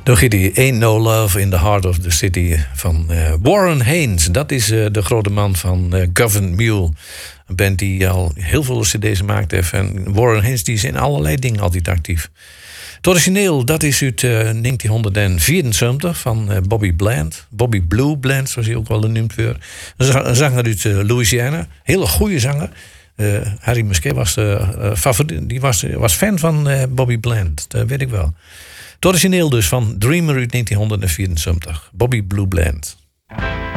Nog die Ain't No Love in the Heart of the City van Warren Haynes. Dat is de grote man van Govan Mule. Een band die al heel veel cd's gemaakt heeft. En Warren Haynes die is in allerlei dingen altijd actief. Het origineel, dat is uit 1974 van Bobby Bland. Bobby Blue Bland, zoals hij ook wel genoemd wordt. Een zanger uit Louisiana. Hele goede zanger. Harry Musquet was favoriet. Die was fan van Bobby Bland. Dat weet ik wel. Het origineel dus van Dreamer uit 1974. Bobby Blue Bland.